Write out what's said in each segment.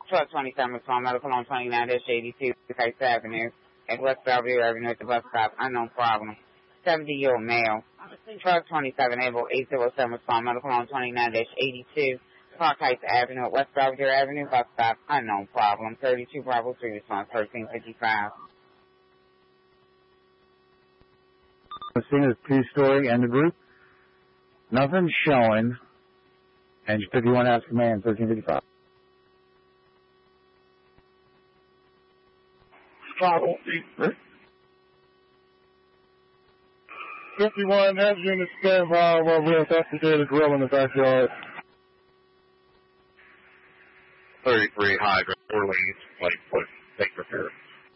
Truck 27 respond medical on 29-82 Kite Avenue at West Belvedere Avenue at the bus stop. Unknown problem. 70-year-old male. Truck 27 able 807 respond medical on 29-82 Park Heights Avenue at West Belvedere Avenue bus stop. Unknown problem. 32 Bravo 3 response 1355. The scene is two-story and the group. Nothing showing. Engine 51 ask command 1355. Bravo 51 has unit standby while we investigate a grill in the backyard. 33 hydrant, 4 lanes, Lightfoot, take repair.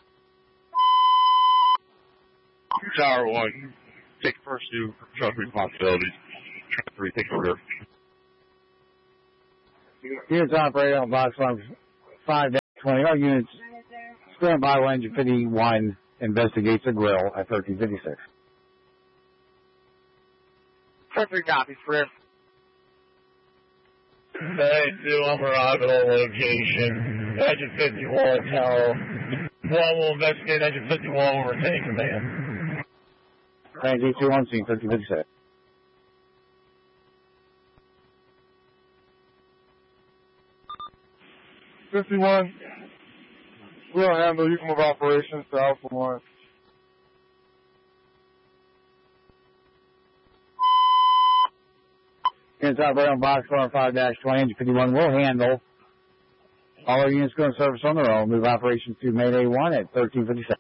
Tower 1, take first due truck responsibilities. Truck 3, take repair. Units operating on box line 5-20. All units stand by while engine 51 investigates a grill at 1356. Truck 3 copies, Chris. Hey, Sue, I'm arriving on location. Engine 51, how? One will investigate Engine 51 will retain command. Engine 21 scene 1356. We'll handle you move operations to Alpha 1. Units operating on box line 5-20. Engine 51 will handle. All our units going to service on their own. Move operations to Mayday 1 at 1357.